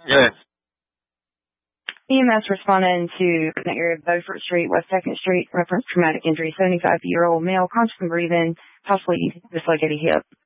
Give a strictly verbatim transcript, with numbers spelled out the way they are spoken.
Yes. E M S responding to the area of Beaufort Street, West second Street, reference traumatic injury, seventy-five-year-old male, conscious and breathing, possibly dislocated hip.